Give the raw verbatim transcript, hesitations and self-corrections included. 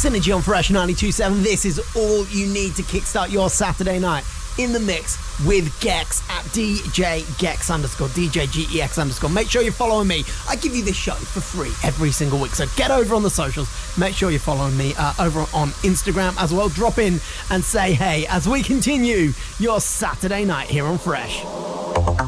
Synergy on Fresh ninety-two point seven. This is all you need to kickstart your Saturday night. In the mix with Gex at D J Gex underscore D J G E X underscore. Make sure you're following me. I give you this show for free every single week. So get over on the socials. Make sure you're following me uh, over on Instagram as well. Drop in and say hey as we continue your Saturday night here on Fresh.